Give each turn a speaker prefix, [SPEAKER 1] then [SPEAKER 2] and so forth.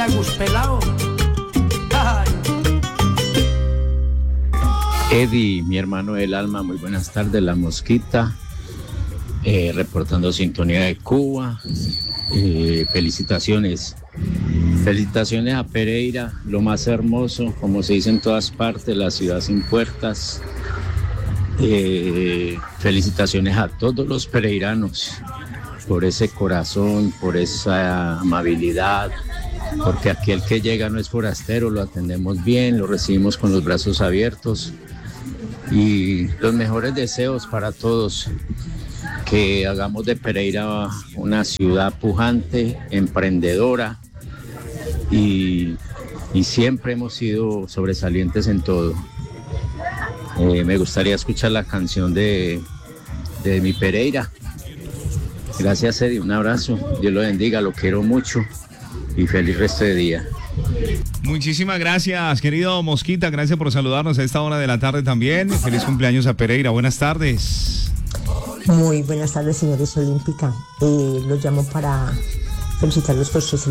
[SPEAKER 1] Agus pelao. Ay.
[SPEAKER 2] Eddie, mi hermano del alma, muy buenas tardes, La Mosquita, reportando sintonía de Cuba. Felicitaciones a Pereira, lo más hermoso, como se dice en todas partes, la ciudad sin puertas. Felicitaciones a todos los pereiranos por ese corazón, por esa amabilidad, porque aquí el que llega no es forastero, lo atendemos bien, lo recibimos con los brazos abiertos. Y los mejores deseos para todos, que hagamos de Pereira una ciudad pujante, emprendedora, y siempre hemos sido sobresalientes en todo. Me gustaría escuchar la canción de mi Pereira. Gracias, Eddie, un abrazo, Dios lo bendiga, lo quiero mucho y feliz resto de día.
[SPEAKER 3] Muchísimas gracias, querido Mosquita, gracias por saludarnos a esta hora de la tarde también. Feliz cumpleaños a Pereira, buenas tardes.
[SPEAKER 4] Muy buenas tardes, señores Olímpica. Los llamo para felicitarlos por su